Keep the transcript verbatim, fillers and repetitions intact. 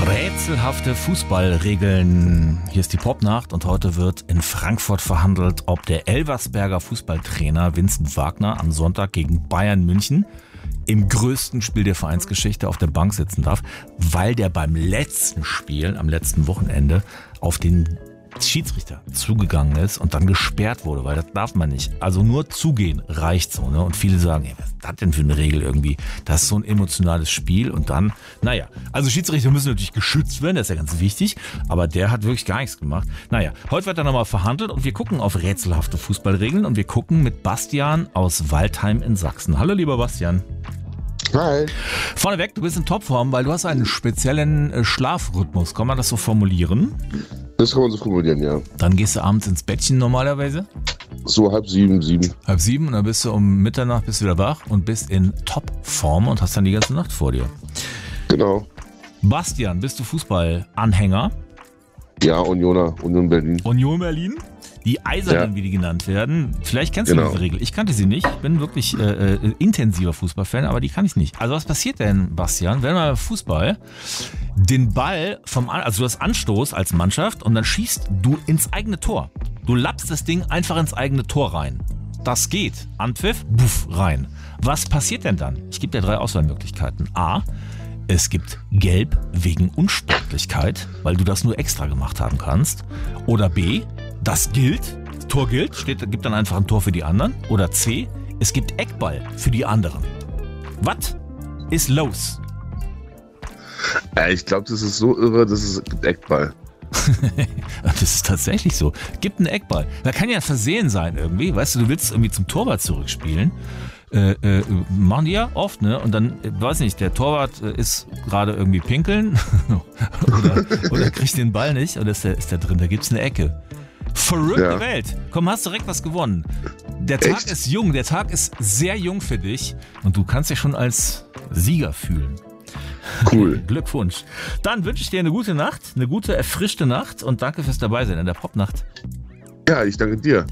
Rätselhafte Fußballregeln. Hier ist die Popnacht und heute wird in Frankfurt verhandelt, ob der Elversberger Fußballtrainer Vincent Wagner am Sonntag gegen Bayern München im größten Spiel der Vereinsgeschichte auf der Bank sitzen darf, weil der beim letzten Spiel, am letzten Wochenende, auf den Schiedsrichter zugegangen ist und dann gesperrt wurde, weil das darf man nicht. Also nur zugehen reicht so, ne? Und viele sagen, ey, was ist das denn für eine Regel irgendwie? Das ist so ein emotionales Spiel und dann, naja, also Schiedsrichter müssen natürlich geschützt werden, das ist ja ganz wichtig, aber der hat wirklich gar nichts gemacht. Naja, heute wird dann nochmal verhandelt und wir gucken auf rätselhafte Fußballregeln und wir gucken mit Bastian aus Waldheim in Sachsen. Hallo lieber Bastian. Hi. Vorneweg, du bist in Topform, weil du hast einen speziellen äh, Schlafrhythmus. Kann man das so formulieren? Das kann man so formulieren, ja. Dann gehst du abends ins Bettchen normalerweise? So halb sieben, sieben. Halb sieben und dann bist du um Mitternacht bist du wieder wach und bist in Topform und hast dann die ganze Nacht vor dir. Genau. Bastian, bist du Fußballanhänger? Ja, Unioner, Union Berlin. Union Berlin? Die Eisernen, ja, wie die genannt werden. Vielleicht kennst du genau. diese Regel. Ich kannte sie nicht. Ich bin wirklich äh, äh, intensiver Fußballfan, aber die kann ich nicht. Also was passiert denn, Bastian, wenn man beim Fußball den Ball vom, An- also du hast Anstoß als Mannschaft und dann schießt du ins eigene Tor. Du lappst das Ding einfach ins eigene Tor rein. Das geht. Anpfiff, buff, rein. Was passiert denn dann? Ich gebe dir drei Auswahlmöglichkeiten. A, es gibt Gelb wegen Unsportlichkeit, weil du das nur extra gemacht haben kannst. Oder B, das gilt, das Tor gilt, steht, gibt dann einfach ein Tor für die anderen. Oder C, es gibt Eckball für die anderen. Was ist los? Ja, ich glaube, das ist so irre, dass es gibt Eckball. Das ist tatsächlich so. Gibt einen Eckball. Da kann ja ein Versehen sein irgendwie. Weißt du, du willst irgendwie zum Torwart zurückspielen. Äh, äh, machen die ja oft, ne? Und dann, äh, weiß nicht, der Torwart äh, ist gerade irgendwie pinkeln oder, oder kriegt den Ball nicht oder ist der, ist der drin, da gibt's eine Ecke. Verrückte ja. Welt. Komm, hast direkt was gewonnen. Der Tag Echt? ist jung, der Tag ist sehr jung für dich und du kannst dich schon als Sieger fühlen. Cool. Glückwunsch. Dann wünsche ich dir eine gute Nacht, eine gute, erfrischte Nacht und danke fürs Dabeisein in der Popnacht. Ja, ich danke dir.